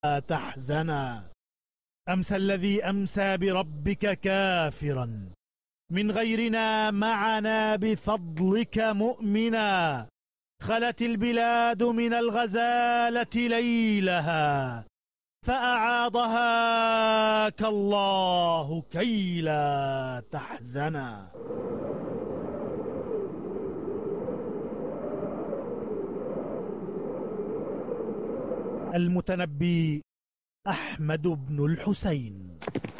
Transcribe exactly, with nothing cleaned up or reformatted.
تحزنا. أمسى الذي أمسى بربك كافرا، من غيرنا معنا بفضلك مؤمنا. خلت البلاد من الغزالة ليلها، فأعاضها كالله كي لا تحزنا. المتنبي أحمد بن الحسين.